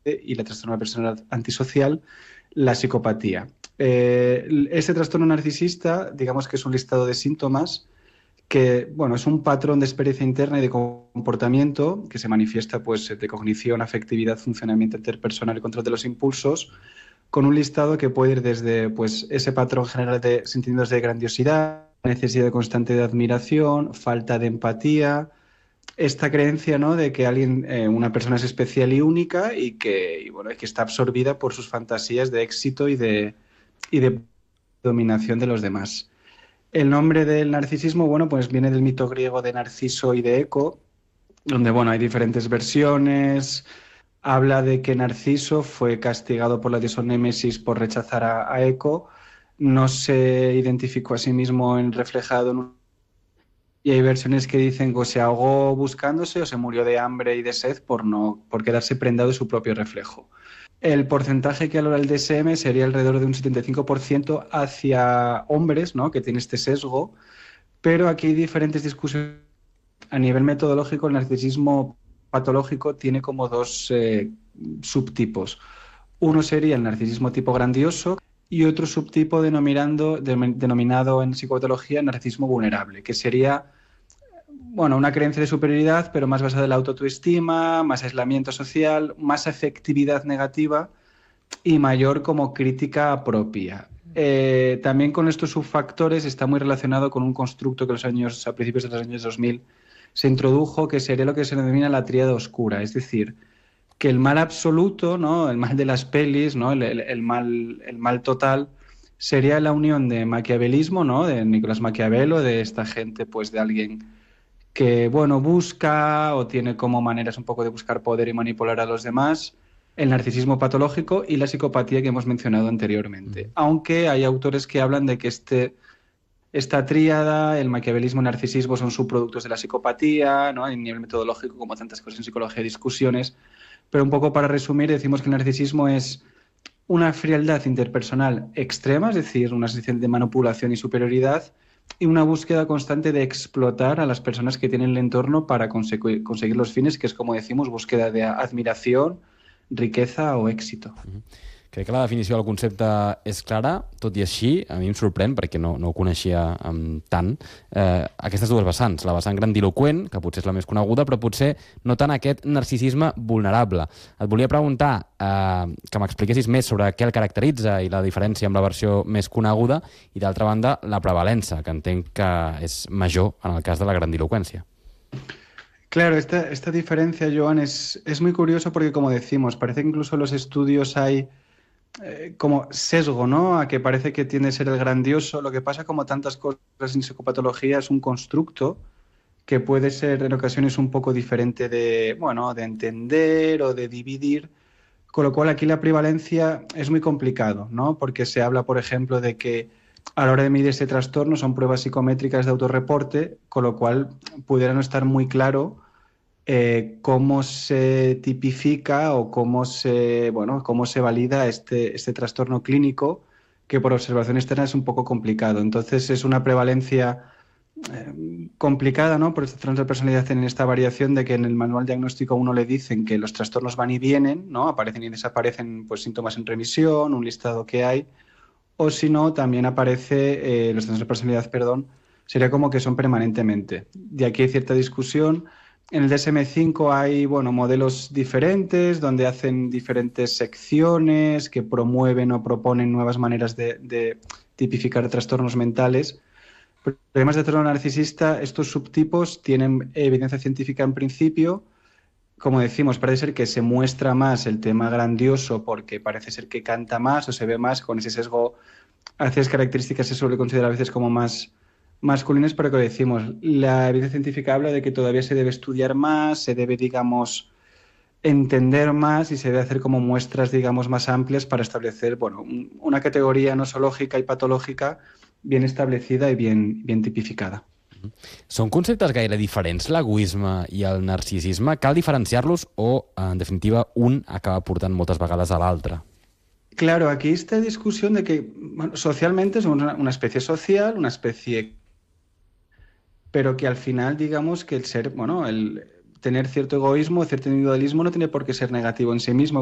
y la trastorno de personalidad antisocial, la psicopatía. Este trastorno narcisista, digamos que es un listado de síntomas que, bueno, es un patrón de experiencia interna y de comportamiento que se manifiesta, pues, de cognición, afectividad, funcionamiento interpersonal y control de los impulsos, con un listado que puede ir desde, pues, ese patrón general de sentimientos de grandiosidad, necesidad constante de admiración, falta de empatía, esta creencia, ¿no?, de que alguien, una persona es especial y única bueno, que está absorbida por sus fantasías de éxito y de dominación de los demás. El nombre del narcisismo, bueno, pues viene del mito griego de Narciso y de Eco, donde, bueno, hay diferentes versiones. Habla de que Narciso fue castigado por la diosa Némesis por rechazar a Eco. No se identificó a sí mismo reflejado en un... Y hay versiones que dicen que o se ahogó buscándose o se murió de hambre y de sed por quedarse prendado de su propio reflejo. El porcentaje que valora el DSM sería alrededor de un 75% hacia hombres, ¿no?, que tiene este sesgo, pero aquí hay diferentes discusiones. A nivel metodológico, el narcisismo patológico tiene como dos subtipos. Uno sería el narcisismo tipo grandioso y otro subtipo denominado en psicopatología narcisismo vulnerable, que sería, bueno, una creencia de superioridad, pero más basada en la autoestima, más aislamiento social, más afectividad negativa y mayor como crítica propia. También con estos subfactores está muy relacionado con un constructo que a principios de los años 2000 se introdujo, que sería lo que se denomina la tríada oscura, es decir, que el mal absoluto, ¿no?, el mal de las pelis, ¿no?, el mal total, sería la unión de maquiavelismo, ¿no?, de Nicolás Maquiavelo, de esta gente, pues de alguien que, bueno, busca o tiene como maneras un poco de buscar poder y manipular a los demás, el narcisismo patológico y la psicopatía que hemos mencionado anteriormente. Aunque hay autores que hablan de que esta tríada, el maquiavelismo y el narcisismo, son subproductos de la psicopatía, ¿no?, a nivel metodológico, como tantas cosas en psicología, discusiones. Pero un poco para resumir, decimos que el narcisismo es una frialdad interpersonal extrema, es decir, una sensación de manipulación y superioridad, y una búsqueda constante de explotar a las personas que tienen el entorno para conseguir los fines, que es, como decimos, búsqueda de admiración, riqueza o éxito. Crec que la definició del concepte és clara, tot i així, a mi em sorprèn, perquè no ho coneixia tant, aquestes dues vessants, la vessant grandiloqüent, que potser és la més coneguda, però potser no tant aquest narcisisme vulnerable. Et volia preguntar que m'expliquessis més sobre què el caracteritza i la diferència amb la versió més coneguda, i d'altra banda, la prevalença, que entenc que és major en el cas de la grandiloqüència. Claro, esta diferencia, Joan, es muy curioso porque, como decimos, parece que incluso en los estudios hay como sesgo, ¿no?, a que parece que tiende a ser el grandioso. Lo que pasa, como tantas cosas en psicopatología, es un constructo que puede ser en ocasiones un poco diferente de, bueno, de entender o de dividir, con lo cual aquí la prevalencia es muy complicado, ¿no?, porque se habla, por ejemplo, de que a la hora de medir este trastorno son pruebas psicométricas de autorreporte, con lo cual pudiera no estar muy claro cómo se tipifica o cómo se valida este trastorno clínico, que por observación externa es un poco complicado. Entonces es una prevalencia complicada, ¿no?, por esta transpersonalidad, en esta variación de que en el manual diagnóstico a uno le dicen que los trastornos van y vienen, ¿no?, aparecen y desaparecen, pues, síntomas en remisión, un listado que hay, o si no, también aparece los trastornos de personalidad, perdón, sería como que son permanentemente. De aquí hay cierta discusión. En el DSM-5 hay, bueno, modelos diferentes donde hacen diferentes secciones que promueven o proponen nuevas maneras de tipificar trastornos mentales. Pero además de trastorno narcisista, estos subtipos tienen evidencia científica en principio. Como decimos, parece ser que se muestra más el tema grandioso porque parece ser que canta más o se ve más con ese sesgo hacia las características se suele considerar a veces como más masculinas, pero que decimos, la evidencia científica habla de que todavía se debe estudiar más, se debe, digamos, entender más y se debe hacer como muestras, digamos, más amplias para establecer, bueno, una categoría nosológica y patológica bien establecida y bien tipificada. Són conceptes gaire diferents, l'egoisme i el narcisisme? Cal diferenciar-los o, en definitiva, un acaba portant moltes vegades a l'altre? Claro, aquí está discusión de que, bueno, socialmente somos una especie social, una especie, pero que al final, digamos, que el tener cierto egoísmo, cierto individualismo no tiene por qué ser negativo en sí mismo.